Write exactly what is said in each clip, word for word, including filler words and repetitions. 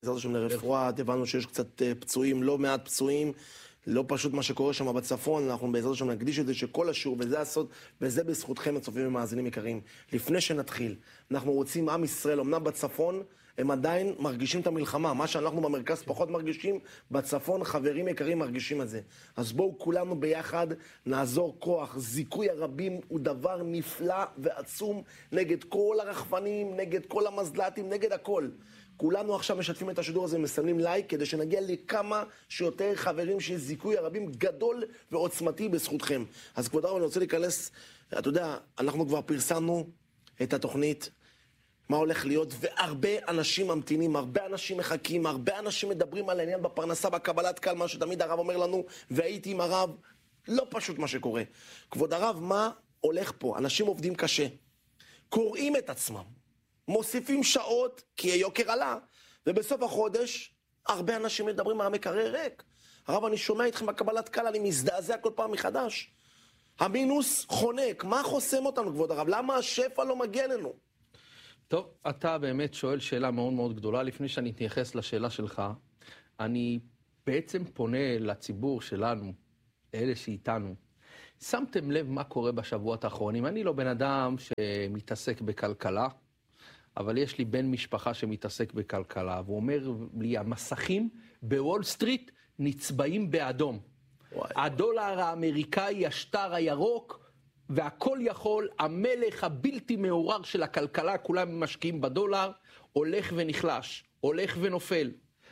בעזרת השם לרפואה, הבנו שיש קצת פצועים, לא מעט פצועים, לא פשוט מה שקורה שם בצפון, אנחנו בעזרת השם נקדיש את זה שכל השיעור, וזה הסוד, וזה בזכותכם הצופים ומאזינים יקרים. לפני שנתחיל, אנחנו רוצים עם ישראל, אמנם בצפון, הם עדיין מרגישים את המלחמה, מה שאנחנו במרכז פחות מרגישים, בצפון חברים יקרים מרגישים את זה. אז בואו כולנו ביחד נעזור כוח, זיכוי הרבים הוא דבר נפלא ועצום נגד כל הרחפנים, נגד כל המזל"טים, נגד הכל. כולנו עכשיו משתפים את השידור הזה, מסמנים לייק, כדי שנגיע לכמה שיותר חברים שיש זיכוי הרבים גדול ועוצמתי בזכותכם. אז כבוד הרב, אני רוצה להיכנס, אתה יודע, אנחנו כבר פרסמנו את התוכנית, מה הולך להיות, והרבה אנשים ממתינים, הרבה אנשים מחכים, הרבה אנשים מדברים על העניין בפרנסה, בקבלת קהל, מה שתמיד הרב אומר לנו, והייתי עם הרב, לא פשוט מה שקורה. כבוד הרב, מה הולך פה? אנשים עובדים קשה, קוראים את עצמם, מוסיפים שעות, כי היוקר עלה, ובסוף החודש, הרבה אנשים מדברים על המקרר ריק. הרב, אני שומע איתכם בקבלת קהל, אני מזדעזע כל פעם מחדש. המינוס חונק, מה חוסם אותנו, כבוד הרב? למה השפע לא מגיע לנו? טוב, אתה באמת שואל שאלה מאוד מאוד גדולה. לפני שאני אתייחס לשאלה שלך, אני בעצם פונה לציבור שלנו, אלה שאיתנו. שמתם לב מה קורה בשבועות האחרונים? אני לא בן אדם שמתעסק בכלכלה, אבל יש לי בן משפחה שמתעסק בכלכלה, והוא אומר לי, המסכים בוול סטריט נצבעים באדום. וואי. הדולר האמריקאי, השטר הירוק, והכל יכול, המלך הבלתי מעורר של הכלכלה, כולם משקיעים בדולר, הולך ונחלש, הולך ונופל.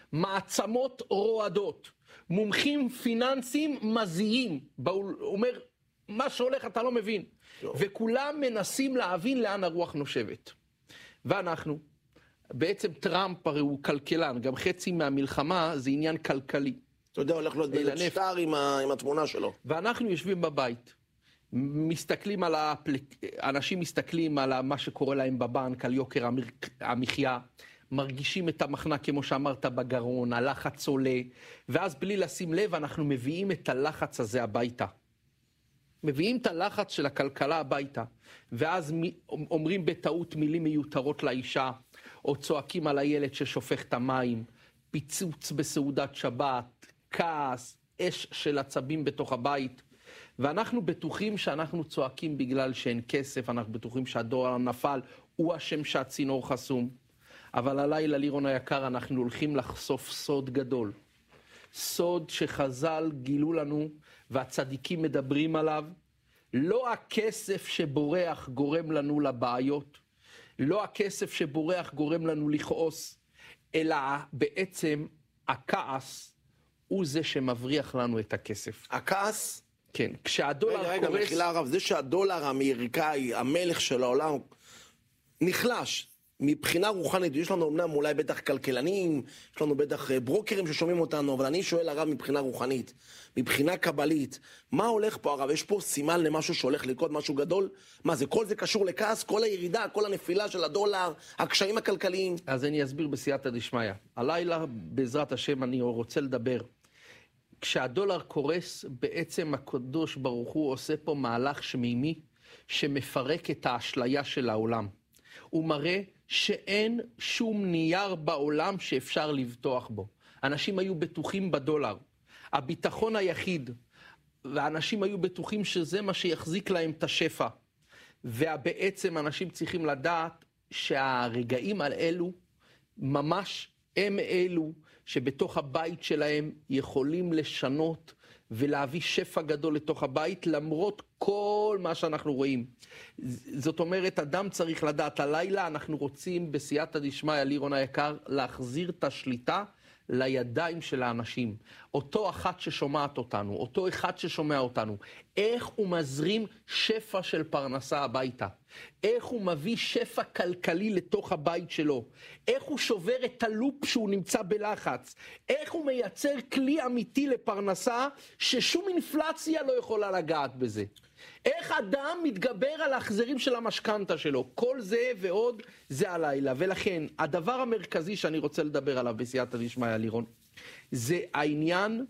מעצמות רועדות, מומחים פיננסיים מזיעים, הוא אומר, מה שהולך אתה לא מבין. טוב. וכולם מנסים להבין לאן הרוח נושבת. ואנחנו, בעצם טראמפ הרי הוא כלכלן, גם חצי מהמלחמה זה עניין כלכלי. אתה יודע, הולך להיות בלת שטר עם, ה... עם התמונה שלו. ואנחנו יושבים בבית. מסתכלים על הפלק... אנשים מסתכלים על מה שקורה להם בבנק, על יוקר המחיה, מרגישים את המחנה כמו שאמרת בגרון, הלחץ עולה, ואז בלי לשים לב אנחנו מביאים את הלחץ הזה הביתה. מביאים את הלחץ של הכלכלה הביתה, ואז אומרים בטעות מילים מיותרות לאישה, או צועקים על הילד ששופך את המים, פיצוץ בסעודת שבת, כעס, אש של עצבים בתוך הבית, ואנחנו בטוחים שאנחנו צועקים בגלל שאין כסף, אנחנו בטוחים שהדולר נפל, הוא השם שהצינור חסום. אבל הלילה, לירון היקר, אנחנו הולכים לחשוף סוד גדול. סוד שחז"ל גילו לנו, והצדיקים מדברים עליו. לא הכסף שבורח גורם לנו לבעיות, לא הכסף שבורח גורם לנו לכעוס, אלא בעצם הכעס הוא זה שמבריח לנו את הכסף. הכעס? כן, כשהדולר רגע, רגע, קורס... רגע, מחילה הרב, זה שהדולר האמריקאי, המלך של העולם, נחלש. מבחינה רוחנית, יש לנו אמנם אולי בטח כלכלנים, יש לנו בטח ברוקרים ששומעים אותנו, אבל אני שואל הרב מבחינה רוחנית, מבחינה קבלית, מה הולך פה הרב? יש פה סימן למשהו שהולך לקרות, משהו גדול? מה זה, כל זה קשור לכעס? כל הירידה, כל הנפילה של הדולר, הקשיים הכלכליים? אז אני אסביר בסייעתא דשמיא. הלילה, בעזרת השם, אני רוצה לדבר. כשהדולר קורס, בעצם הקדוש ברוך הוא עושה פה מהלך שמימי, שמפרק את האשליה של העולם. הוא מראה שאין שום נייר בעולם שאפשר לבטוח בו. אנשים היו בטוחים בדולר. הביטחון היחיד, ואנשים היו בטוחים שזה מה שיחזיק להם את השפע. ובעצם אנשים צריכים לדעת שהרגעים על אלו, ממש הם אלו שבתוך הבית שלהם יכולים לשנות ולהביא שפע גדול לתוך הבית, למרות כל מה שאנחנו רואים. זאת אומרת, אדם צריך לדעת, הלילה אנחנו רוצים בסייעתא דשמיא, לירון היקר, להחזיר את השליטה לידיים של האנשים. אותו אחת ששומעת אותנו, אותו אחד ששומע אותנו, איך הוא מזרים שפע של פרנסה הביתה, איך הוא מביא שפע כלכלי לתוך הבית שלו, איך הוא שובר את הלופ שהוא נמצא בלחץ, איך הוא מייצר כלי אמיתי לפרנסה ששום אינפלציה לא יכולה לגעת בזה. איך אדם מתגבר על ההחזרים של המשכנתה שלו. כל זה ועוד זה הלילה. ולכן, הדבר המרכזי שאני רוצה לדבר עליו בסייעתא דשמיא, לירון, זה העניין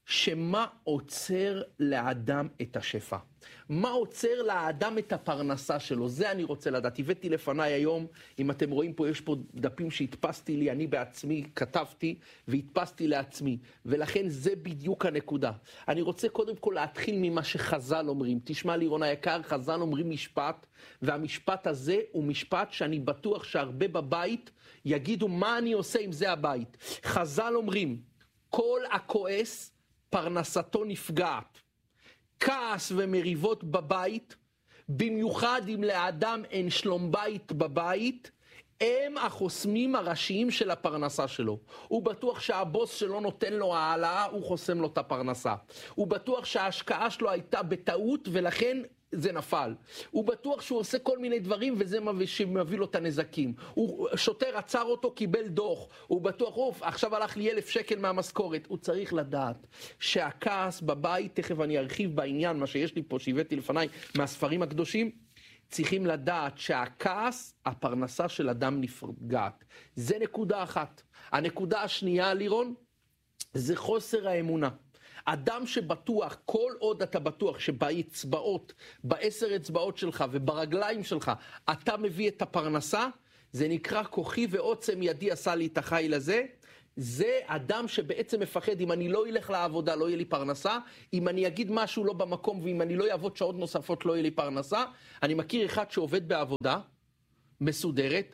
שמה עוצר לאדם את השפע? מה עוצר לאדם את הפרנסה שלו? זה אני רוצה לדעת. הבאתי לפניי היום, אם אתם רואים פה, יש פה דפים שהדפסתי לי, אני בעצמי כתבתי והדפסתי לעצמי. ולכן זה בדיוק הנקודה. אני רוצה קודם כל להתחיל ממה שחז"ל אומרים. תשמע לירון היקר, חז"ל אומרים משפט, והמשפט הזה הוא משפט שאני בטוח שהרבה בבית יגידו מה אני עושה אם זה הבית. חז"ל אומרים, כל הכועס פרנסתו נפגעת. כעס ומריבות בבית, במיוחד אם לאדם אין שלום בית בבית, הם החוסמים הראשיים של הפרנסה שלו. הוא בטוח שהבוס שלו נותן לו העלאה, הוא חוסם לו את הפרנסה. הוא בטוח שההשקעה שלו הייתה בטעות ולכן זה נפל. הוא בטוח שהוא עושה כל מיני דברים וזה שמביא לו את הנזקים. הוא, שוטר עצר אותו, קיבל דוח. הוא בטוח, אוף, עכשיו הלך לי אלף שקל מהמשכורת. הוא צריך לדעת שהכעס בבית, תכף אני ארחיב בעניין, מה שיש לי פה, שהבאתי לפניי מהספרים הקדושים, צריכים לדעת שהכעס, הפרנסה של אדם נפגעת. זה נקודה אחת. הנקודה השנייה, לירון, זה חוסר האמונה. אדם שבטוח, כל עוד אתה בטוח שבאצבעות, בעשר אצבעות שלך וברגליים שלך, אתה מביא את הפרנסה, זה נקרא כוחי ועוצם ידי עשה לי את החיל הזה. זה אדם שבעצם מפחד, אם אני לא אלך לעבודה לא יהיה לי פרנסה, אם אני אגיד משהו לא במקום ואם אני לא אעבוד שעות נוספות לא יהיה לי פרנסה. אני מכיר אחד שעובד בעבודה מסודרת,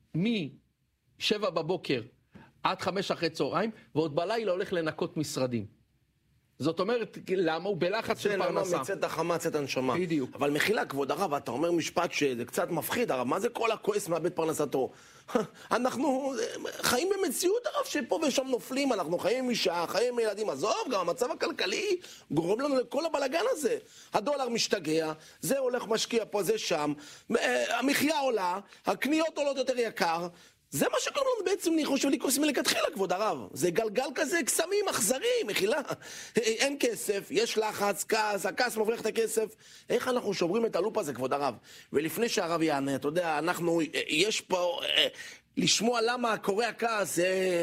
משבע בבוקר עד חמש אחרי צהריים, ועוד בלילה הולך לנקות משרדים. זאת אומרת, למה הוא בלחץ של פרנסה? למה מצאת החמה, מצאת הנשמה. בדיוק. אבל מחילה, כבוד הרב, אתה אומר משפט שזה קצת מפחיד, הרב, מה זה כל הכועס מאבד פרנסתו? אנחנו חיים במציאות, הרב, שפה ושם נופלים, אנחנו חיים עם אישה, חיים עם ילדים, עזוב, גם המצב הכלכלי גורם לנו לכל הבלגן הזה. הדולר משתגע, זה הולך משקיע פה, זה שם, המחיה עולה, הקניות עולות יותר יקר, זה מה שקוראים לנו בעצם, אני חושב, לכוס מלכתחילה, כבוד הרב. זה גלגל כזה, קסמים, אכזרי, מחילה. אין כסף, יש לחץ, כעס, הכעס מבריח את הכסף. איך אנחנו שוברים את הלופ הזה, כבוד הרב? ולפני שהרב יענה, אתה יודע, אנחנו, יש פה, לשמוע למה קורה הכעס,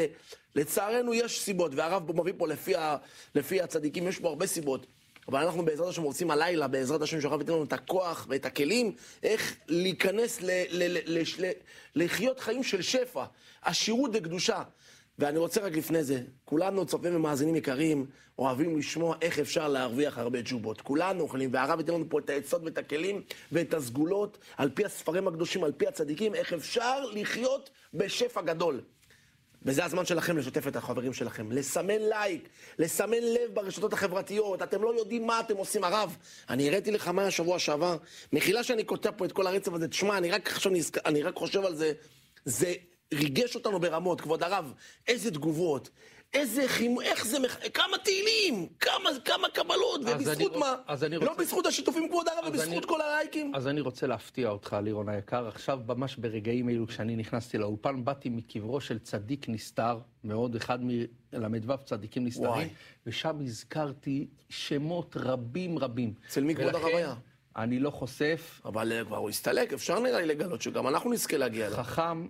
לצערנו יש סיבות, והרב מביא פה לפי, לפי הצדיקים, יש פה הרבה סיבות. אבל אנחנו בעזרת השם רוצים הלילה, בעזרת השם שהרב ייתן לנו את הכוח ואת הכלים, איך להיכנס, ל- ל- ל- ל- ל- לחיות חיים של שפע, עשירות וקדושה. ואני רוצה רק לפני זה, כולנו צופים ומאזינים יקרים, אוהבים לשמוע איך אפשר להרוויח הרבה ג'ובות. כולנו יכולים, והרב ייתן לנו פה את העצות ואת הכלים ואת הסגולות, על פי הספרים הקדושים, על פי הצדיקים, איך אפשר לחיות בשפע גדול. וזה הזמן שלכם לשתף את החברים שלכם, לסמן לייק, לסמן לב ברשתות החברתיות, אתם לא יודעים מה אתם עושים, הרב. אני הראיתי לך מה השבוע שעבר, מחילה שאני כותב פה את כל הרצף הזה, תשמע, אני רק, עכשיו, אני רק חושב על זה, זה ריגש אותנו ברמות, כבוד הרב, איזה תגובות, איזה חימום, איך זה, כמה תהילים, כמה, כמה קבלות, ובזכות מה, רוצה... לא בזכות השיתופים, כבוד הרב, ובזכות אני... כל הלייקים. אז אני רוצה להפתיע אותך, לירון היקר, עכשיו ממש ברגעים אלו, כשאני נכנסתי לאולפן, באתי מקברו של צדיק נסתר, מאוד אחד מלמדו צדיקים נסתרים, ושם הזכרתי שמות רבים רבים. אצל מי כבוד הרב היה? אני לא חושף. אבל כבר הוא הסתלק, אפשר נראה לי לגלות שגם אנחנו נזכה להגיע אליו. חכם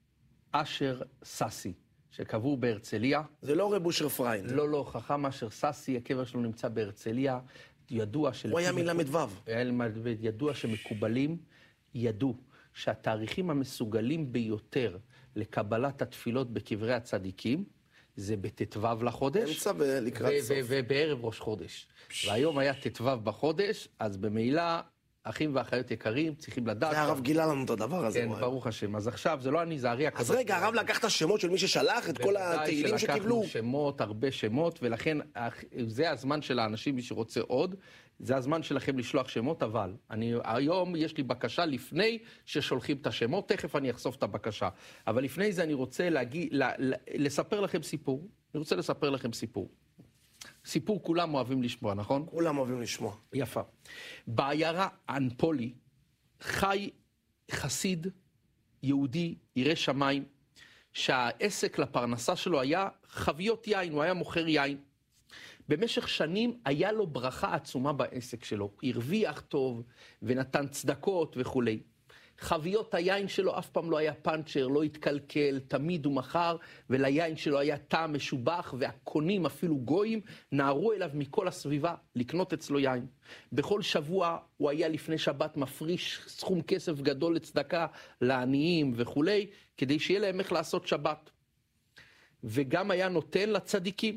אשר ססי. שקבעו בהרצליה. זה לא רב אושר פריין. לא, לא, חכם אשר ססי, הקבר שלו נמצא בהרצליה, ידוע של... הוא היה מלמד וו. ידוע שמקובלים, ידעו שהתאריכים המסוגלים ביותר לקבלת התפילות בקברי הצדיקים, זה בתתוו לחודש. אמצע ולקראת סוף. ובערב ראש חודש. והיום היה תתוו בחודש, אז במילא... אחים ואחיות יקרים, צריכים לדעת... זה הרב גילה לנו את הדבר הזה. כן, ברוך השם. אז עכשיו, זה לא אני, זה ארי הקדוש. אז רגע, הרב לקח את השמות של מי ששלח, את כל התהילים שקיבלו. לקחנו שמות, הרבה שמות, ולכן זה הזמן של האנשים, מי שרוצה עוד, זה הזמן שלכם לשלוח שמות, אבל אני, היום יש לי בקשה לפני ששולחים את השמות, תכף אני אחשוף את הבקשה. אבל לפני זה אני רוצה להגיד, לספר לכם סיפור. אני רוצה לספר לכם סיפור. סיפור כולם אוהבים לשמוע, נכון? כולם אוהבים לשמוע. יפה. בעיירה אנפולי חי חסיד יהודי ירא שמיים, שהעסק לפרנסה שלו היה חביות יין, הוא היה מוכר יין. במשך שנים היה לו ברכה עצומה בעסק שלו, הרוויח טוב ונתן צדקות וכו'. חביות היין שלו אף פעם לא היה פאנצ'ר, לא התקלקל, תמיד הוא מכר, וליין שלו היה טעם משובח, והקונים, אפילו גויים, נערו אליו מכל הסביבה לקנות אצלו יין. בכל שבוע הוא היה לפני שבת מפריש סכום כסף גדול לצדקה, לעניים וכולי, כדי שיהיה להם איך לעשות שבת. וגם היה נותן לצדיקים.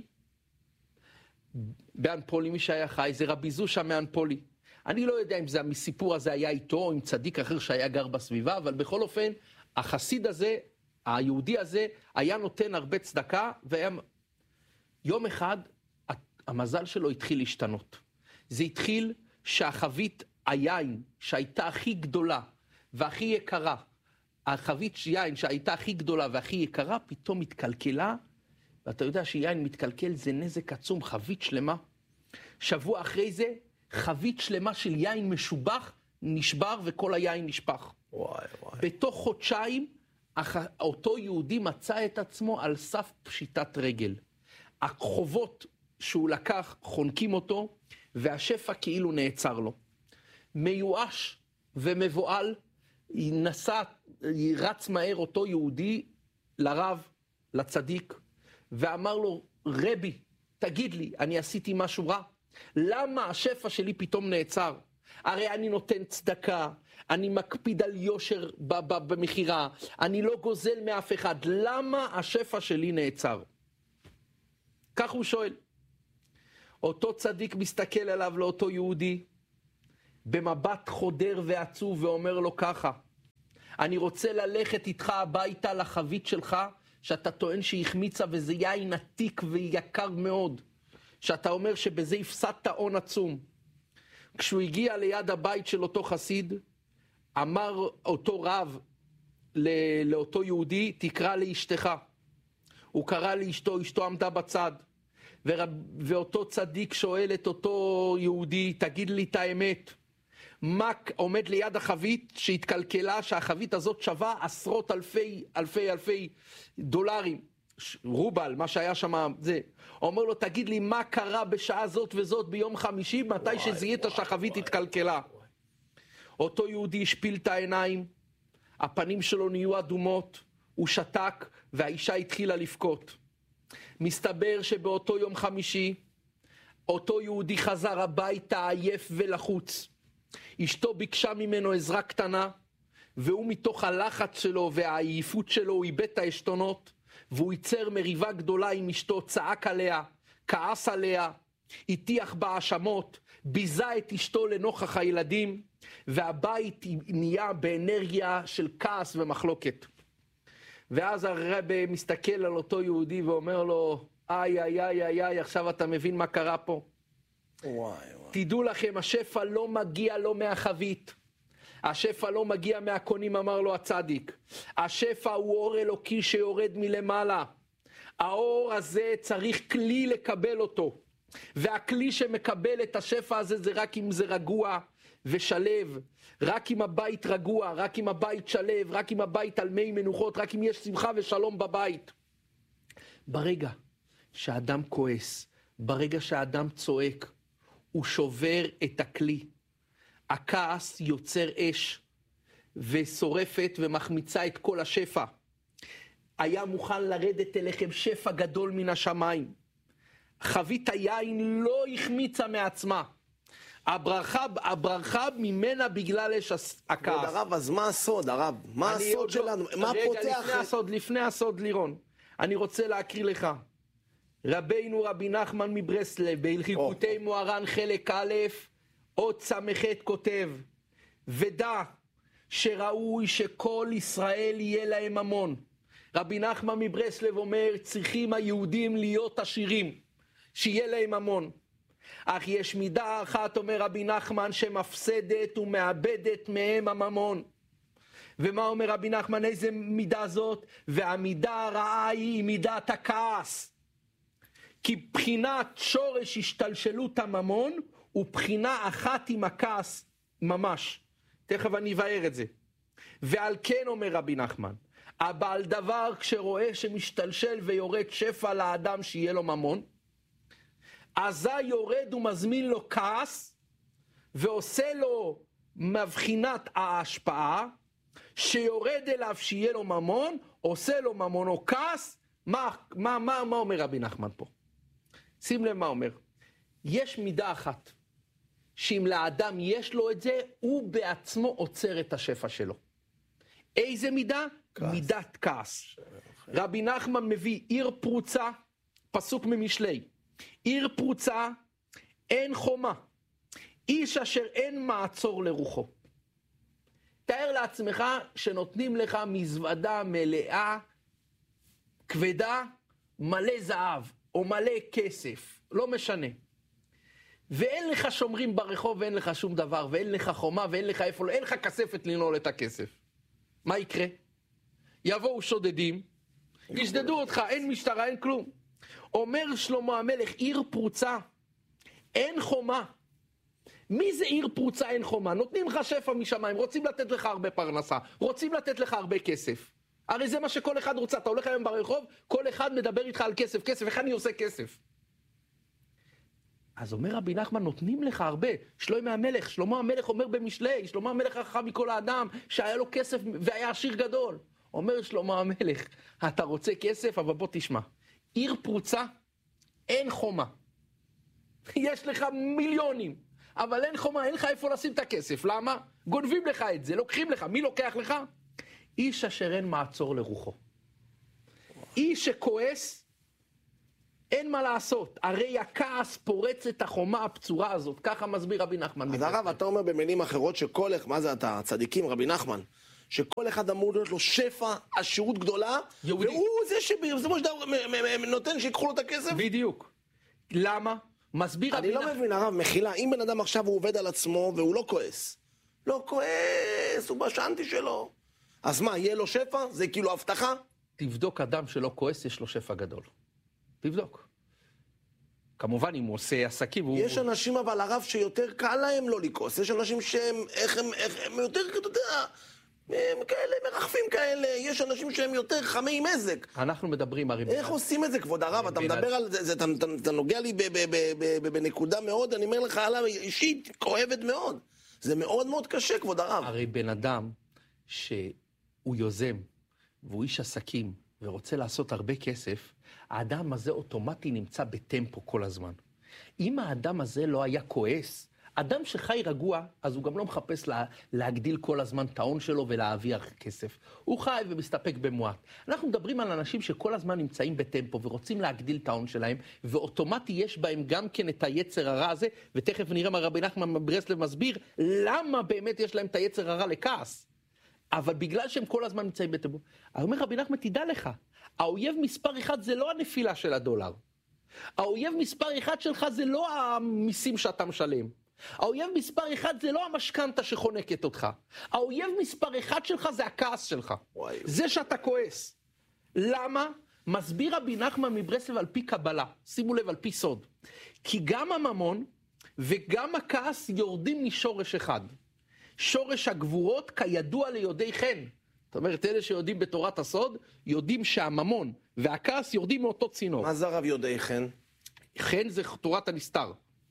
באנפולי, מי שהיה חי, זה רבי זושה מאנפולי. אני לא יודע אם זה מסיפור הזה היה איתו, או עם צדיק אחר שהיה גר בסביבה, אבל בכל אופן, החסיד הזה, היהודי הזה, היה נותן הרבה צדקה, והיה... יום אחד, המזל שלו התחיל להשתנות. זה התחיל שהחבית היין, שהייתה הכי גדולה, והכי יקרה, החבית יין שהייתה הכי גדולה והכי יקרה, פתאום התקלקלה, ואתה יודע שיין מתקלקל זה נזק עצום, חבית שלמה. שבוע אחרי זה, חבית שלמה של יין משובח נשבר וכל היין נשפך. וואי וואי. בתוך חודשיים, אותו יהודי מצא את עצמו על סף פשיטת רגל. החובות שהוא לקח חונקים אותו, והשפע כאילו נעצר לו. מיואש ומבועל, נסע, רץ מהר אותו יהודי לרב, לצדיק, ואמר לו, רבי, תגיד לי, אני עשיתי משהו רע? למה השפע שלי פתאום נעצר? הרי אני נותן צדקה, אני מקפיד על יושר במחירה, אני לא גוזל מאף אחד, למה השפע שלי נעצר? כך הוא שואל. אותו צדיק מסתכל עליו לאותו יהודי, במבט חודר ועצוב ואומר לו ככה, אני רוצה ללכת איתך הביתה לחבית שלך, שאתה טוען שהחמיצה וזה יין עתיק ויקר מאוד, שאתה אומר שבזה הפסדת הון עצום. כשהוא הגיע ליד הבית של אותו חסיד, אמר אותו רב לאותו יהודי, תקרא לאשתך. הוא קרא לאשתו, אשתו עמדה בצד, ורב, ואותו צדיק שואל את אותו יהודי, תגיד לי את האמת, מה עומד ליד החבית שהתקלקלה, שהחבית הזאת שווה עשרות אלפי, אלפי, אלפי דולרים, רובל, מה שהיה שם, זה. אומר לו, תגיד לי, מה קרה בשעה זאת וזאת ביום חמישי, מתי שזיהית שהחבית התקלקלה? וואי. אותו יהודי השפיל את העיניים, הפנים שלו נהיו אדומות, הוא שתק, והאישה התחילה לבכות. מסתבר שבאותו יום חמישי, אותו יהודי חזר הביתה עייף ולחוץ. אשתו ביקשה ממנו עזרה קטנה, והוא מתוך הלחץ שלו והעייפות שלו, הוא איבד את העשתונות, והוא ייצר מריבה גדולה עם אשתו, צעק עליה, כעס עליה, הטיח בהאשמות, ביזה את אשתו לנוכח הילדים, והבית נהיה באנרגיה של כעס ומחלוקת. ואז הרב מסתכל על אותו יהודי ואומר לו, איי, איי, איי, איי, איי, עכשיו אתה מבין מה קרה פה? וואי, וואי. תדעו לכם, השפע לא מגיע לא מהחבית. השפע לא מגיע מהקונים, אמר לו הצדיק. השפע הוא אור אלוקי שיורד מלמעלה. האור הזה צריך כלי לקבל אותו. והכלי שמקבל את השפע הזה זה רק אם זה רגוע ושלב. רק אם הבית רגוע, רק אם הבית שלב, רק אם הבית על מי מנוחות, רק אם יש שמחה ושלום בבית. ברגע שהאדם כועס, ברגע שהאדם צועק, הוא שובר את הכלי. הכעס יוצר אש ושורפת ומחמיצה את כל השפע. היה מוכן לרדת אליכם שפע גדול מן השמיים. חבית היין לא החמיצה מעצמה. הברכה, הברכה ממנה בגלל אש הכעס. עוד הרב, אז מה הסוד, הרב? מה הסוד שלנו? מה פותח? רגע, לפני הסוד, לפני הסוד, לירון. אני רוצה להקריא לך. רבינו רבי נחמן מברסלב, בהלכות מוהר"ן חלק א', עוד סמכת כותב, ודע שראוי שכל ישראל יהיה להם ממון. רבי נחמן מברסלב אומר, צריכים היהודים להיות עשירים, שיהיה להם ממון. אך יש מידה אחת, אומר רבי נחמן, שמפסדת ומאבדת מהם הממון. ומה אומר רבי נחמן? איזה מידה זאת? והמידה הרעה היא מידת הכעס. כי בחינת שורש השתלשלות הממון, הוא בחינה אחת עם הכעס ממש. תכף אני אבאר את זה. ועל כן אומר רבי נחמן, הבעל דבר כשרואה שמשתלשל ויורד שפע לאדם שיהיה לו ממון, אזי יורד ומזמין לו כעס, ועושה לו מבחינת ההשפעה, שיורד אליו שיהיה לו ממון, עושה לו ממון או כעס, מה, מה, מה, מה אומר רבי נחמן פה? שים לב מה אומר. יש מידה אחת, שאם לאדם יש לו את זה, הוא בעצמו עוצר את השפע שלו. איזה מידה? כעס. מידת כעס. רבי נחמן מביא עיר פרוצה, פסוק ממשלי. עיר פרוצה, אין חומה. איש אשר אין מעצור לרוחו. תאר לעצמך שנותנים לך מזוודה מלאה, כבדה, מלא זהב, או מלא כסף, לא משנה. ואין לך שומרים ברחוב, ואין לך שום דבר, ואין לך חומה, ואין לך איפה, אין לך כספת לנעול את הכסף. מה יקרה? יבואו שודדים, ישדדו אותך, אין משטרה, אין כלום. אומר שלמה המלך, עיר פרוצה, אין חומה. מי זה עיר פרוצה אין חומה? נותנים לך שפע משמיים, רוצים לתת לך הרבה פרנסה, רוצים לתת לך הרבה כסף. הרי זה מה שכל אחד רוצה, אתה הולך היום ברחוב, כל אחד מדבר איתך על כסף, כסף, איך אני עושה כסף? אז אומר רבי נחמן, נותנים לך הרבה. שלמה המלך, שלמה המלך אומר במשלי, שלמה המלך החכם מכל האדם, שהיה לו כסף והיה עשיר גדול. אומר שלמה המלך, אתה רוצה כסף, אבל בוא תשמע. עיר פרוצה, אין חומה. יש לך מיליונים, אבל אין חומה, אין לך איפה לשים את הכסף. למה? גונבים לך את זה, לוקחים לך. מי לוקח לך? איש אשר אין מעצור לרוחו. איש שכועס, אין מה לעשות. הרי הכעס פורץ את החומה הפצורה הזאת. ככה מסביר רבי נחמן. אז הרב, אתה אומר במילים אחרות שכל, מה זה אתה, צדיקים, רבי נחמן, שכל אחד אמור להיות לו שפע, עשירות גדולה, יהודי. והוא זה שבסופו של דבר נותן שיקחו לו את הכסף? בדיוק. למה? מסביר רבי נחמן. אני לא מבין, הרב, מחילה, אם בן אדם עכשיו הוא עובד על עצמו והוא לא כועס, לא כועס, הוא בשנתי שלו, אז מה, יהיה לו שפע? זה כאילו הבטחה? תבדוק אדם שלא כועס, יש לו שפע גדול. תבדוק. כמובן, אם הוא עושה עסקים... יש הוא... אנשים, אבל הרב, שיותר קל להם לא לכעוס. יש אנשים שהם, איך הם, איך הם יותר, אתה יודע, הם כאלה, מרחפים כאלה. יש אנשים שהם יותר חמי מזג. אנחנו מדברים, הרי... איך עושים את זה, כבוד הרב? אתה מדבר על זה, אתה, אתה, אתה נוגע לי בנקודה מאוד, אני אומר לך עליו, אישית, כואבת מאוד. זה מאוד מאוד קשה, כבוד הרב. הרי בן אדם שהוא יוזם, והוא איש עסקים, ורוצה לעשות הרבה כסף, האדם הזה אוטומטי נמצא בטמפו כל הזמן. אם האדם הזה לא היה כועס, אדם שחי רגוע, אז הוא גם לא מחפש לה, להגדיל כל הזמן את ההון שלו ולהביא כסף. הוא חי ומסתפק במועט. אנחנו מדברים על אנשים שכל הזמן נמצאים בטמפו ורוצים להגדיל את ההון שלהם, ואוטומטי יש בהם גם כן את היצר הרע הזה, ותכף נראה מה רבי נחמן מברסלב מסביר, למה באמת יש להם את היצר הרע לכעס. אבל בגלל שהם כל הזמן נמצאים בטמפו. אני אומר, רבי נחמן, תדע לך, האויב מספר אחד זה לא הנפילה של הדולר. האויב מספר אחד שלך זה לא המיסים שאתה משלם. האויב מספר אחד זה לא המשכנתה שחונקת אותך. האויב מספר אחד שלך זה הכעס שלך. וואי. זה שאתה כועס. למה? מסביר רבי נחמן מברסלב על פי קבלה. שימו לב, על פי סוד. כי גם הממון וגם הכעס יורדים משורש אחד. שורש הגבורות כידוע ליודעי חן. זאת אומרת, אלה שיודעים בתורת הסוד, יודעים שהממון והכעס יורדים מאותו צינור. מה זה הרב יודעי חן? חן זה תורת הנסתר.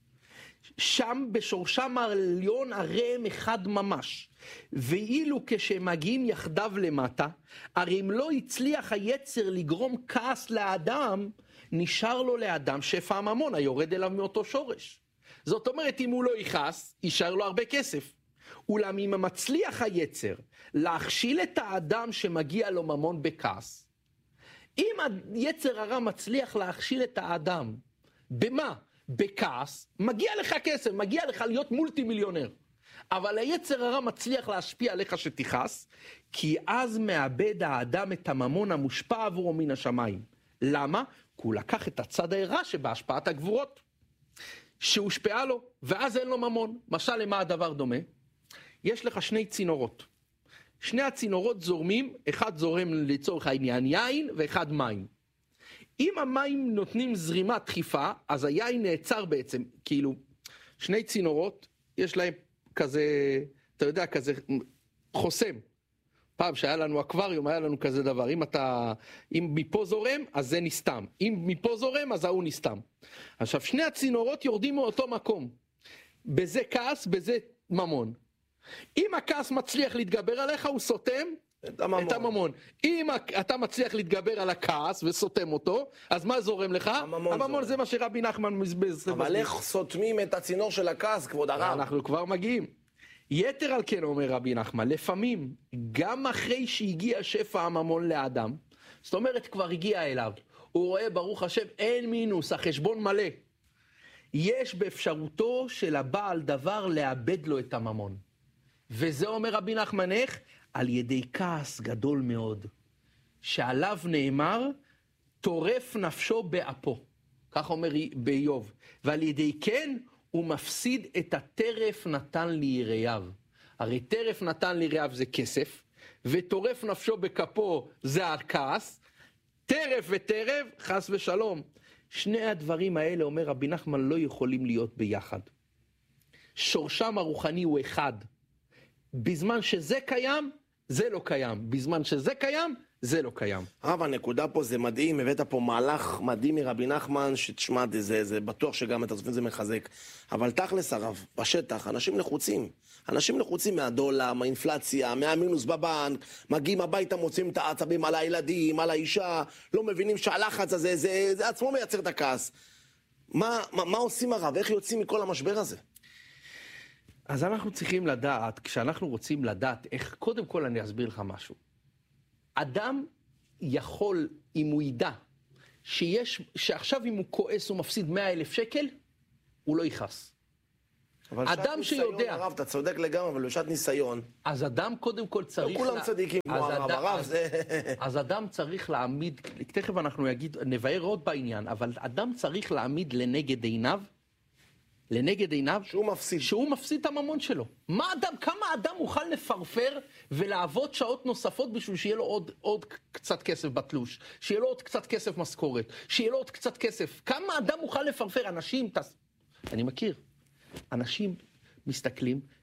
שם בשורשם העליון הרי הם אחד ממש. ואילו כשהם מגיעים יחדיו למטה, הרי אם לא הצליח היצר לגרום כעס לאדם, נשאר לו לאדם שפע הממון, היורד אליו מאותו שורש. זאת אומרת, אם הוא לא יכעס, יישאר לו הרבה כסף. אולם אם מצליח היצר להכשיל את האדם שמגיע לו ממון בכעס, אם היצר הרע מצליח להכשיל את האדם, במה? בכעס, מגיע לך כסף, מגיע לך להיות מולטי מיליונר. אבל היצר הרע מצליח להשפיע עליך שתכעס, כי אז מאבד האדם את הממון המושפע עבורו מן השמיים. למה? כי הוא לקח את הצד הרע שבהשפעת הגבורות, שהושפעה לו, ואז אין לו ממון. משל למה הדבר דומה? יש לך שני צינורות. שני הצינורות זורמים, אחד זורם לצורך העניין יין ואחד מים. אם המים נותנים זרימה דחיפה, אז היין נעצר בעצם, כאילו, שני צינורות, יש להם כזה, אתה יודע, כזה חוסם. פעם שהיה לנו אקווריום, היה לנו כזה דבר. אם אתה, אם מפה זורם, אז זה נסתם. אם מפה זורם, אז ההוא נסתם. עכשיו, שני הצינורות יורדים מאותו מקום. בזה כעס, בזה ממון. אם הכעס מצליח להתגבר עליך, הוא סותם את הממון. את הממון. אם אתה מצליח להתגבר על הכעס וסותם אותו, אז מה זורם לך? הממון, הממון זה מה שרבי נחמן מזבז. אבל איך סותמים את הצינור של הכעס, כבוד הרב? אנחנו כבר מגיעים. יתר על כן, אומר רבי נחמן, לפעמים, גם אחרי שהגיע שפע הממון לאדם, זאת אומרת, כבר הגיע אליו, הוא רואה, ברוך השם, אין מינוס, החשבון מלא. יש באפשרותו של הבעל דבר לאבד לו את הממון. וזה אומר רבי נחמן איך? על ידי כעס גדול מאוד, שעליו נאמר, טורף נפשו באפו. כך אומר באיוב. ועל ידי כן, הוא מפסיד את הטרף נתן ליראיו. הרי טרף נתן ליראיו זה כסף, וטורף נפשו בכפו זה הכעס, טרף וטרף, חס ושלום. שני הדברים האלה, אומר רבי נחמן, לא יכולים להיות ביחד. שורשם הרוחני הוא אחד. בזמן שזה קיים, זה לא קיים. בזמן שזה קיים, זה לא קיים. הרב, הנקודה פה זה מדהים, הבאת פה מהלך מדהים מרבי נחמן, שתשמע, זה, זה בטוח שגם את הסופים זה מחזק. אבל תכלס הרב, בשטח, אנשים לחוצים. אנשים לחוצים מהדולר, מהאינפלציה, מהמינוס בבנק, מגיעים הביתה, מוצאים את העצבים על הילדים, על האישה, לא מבינים שהלחץ הזה, זה, זה עצמו מייצר את הכעס. מה, מה, מה עושים הרב? איך יוצאים מכל המשבר הזה? אז אנחנו צריכים לדעת, כשאנחנו רוצים לדעת איך, קודם כל אני אסביר לך משהו. אדם יכול, אם הוא ידע, שיש, שעכשיו אם הוא כועס הוא מפסיד מאה אלף שקל, הוא לא יכעס. אבל אדם שיודע... הרב, אתה צודק לגמרי, אבל בשעת ניסיון. אז אדם קודם כל צריך... לא כולם צדיקים כמו הרב, הרב זה... אז אדם צריך להעמיד, תכף אנחנו נגיד, נבהר עוד בעניין, אבל אדם צריך להעמיד לנגד עיניו, לנגד עיניו, שהוא מפסיד. שהוא מפסיד את הממון שלו. מה אדם, כמה אדם מוכן לפרפר ולעבוד שעות נוספות בשביל שיהיה לו עוד, עוד קצת כסף בתלוש, שיהיה לו עוד קצת כסף משכורת, שיהיה לו עוד קצת כסף. כמה אדם מוכן לפרפר? אנשים, תס... אני מכיר. אנשים מסתכלים